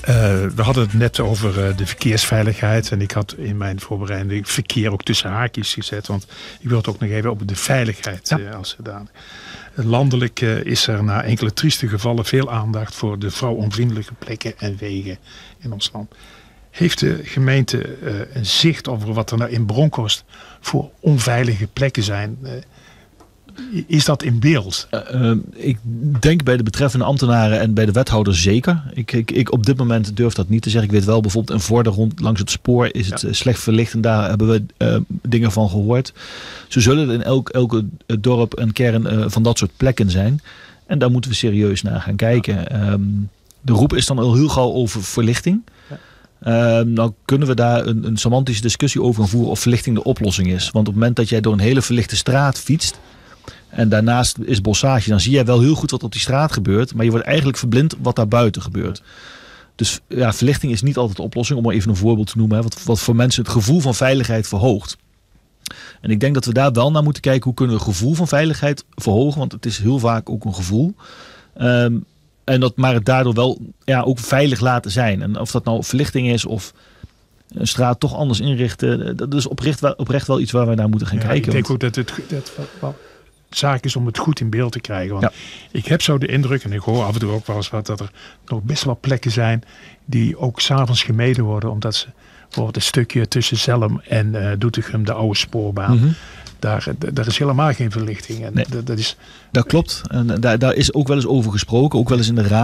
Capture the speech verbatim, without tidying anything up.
Uh, we hadden het net over uh, de verkeersveiligheid. En ik had in mijn voorbereiding verkeer ook tussen haakjes gezet. Want ik wil het ook nog even over de veiligheid. Ja. Uh, als zodanig. Landelijk uh, is er na enkele trieste gevallen veel aandacht voor de vrouwonvriendelijke plekken en wegen in ons land. Heeft de gemeente uh, een zicht over wat er nou in Bronkhorst voor onveilige plekken zijn? Uh, Is dat in beeld? Uh, uh, ik denk bij de betreffende ambtenaren en bij de wethouder zeker. Ik, ik, ik op dit moment durf dat niet te zeggen. Ik weet wel bijvoorbeeld in Vorden rond langs het spoor is het ja. slecht verlicht. En daar hebben we uh, dingen van gehoord. Zo zullen er in elk, elke dorp een kern uh, van dat soort plekken zijn. En daar moeten we serieus naar gaan kijken. Ja. Um, de roep is dan al heel gauw over verlichting. Ja. Uh, nou kunnen we daar een, een semantische discussie over gaan voeren of verlichting de oplossing is. Want op het moment dat jij door een hele verlichte straat fietst en daarnaast is bossage, dan zie jij wel heel goed wat op die straat gebeurt, maar je wordt eigenlijk verblind wat daar buiten gebeurt. Dus ja, verlichting is niet altijd de oplossing, om maar even een voorbeeld te noemen, hè, wat, wat voor mensen het gevoel van veiligheid verhoogt. En ik denk dat we daar wel naar moeten kijken, hoe kunnen we het gevoel van veiligheid verhogen, want het is heel vaak ook een gevoel. Um, en dat maar het daardoor wel ja, ook veilig laten zijn. En of dat nou verlichting is of een straat toch anders inrichten, dat is oprecht wel, oprecht wel iets waar we naar moeten gaan ja, kijken. Ik denk want ook dat het dat, wat, zaak is om het goed in beeld te krijgen. Want ja. ik heb zo de indruk, en ik hoor af en toe ook wel eens wat, dat er nog best wel plekken zijn die ook 's avonds gemeden worden, omdat ze bijvoorbeeld een stukje tussen Zelm en uh, Doetinchem, de oude spoorbaan, mm-hmm. daar, daar is helemaal geen verlichting. En nee, dat, dat, is, dat klopt. En daar, daar is ook wel eens over gesproken, ook wel eens in de raad.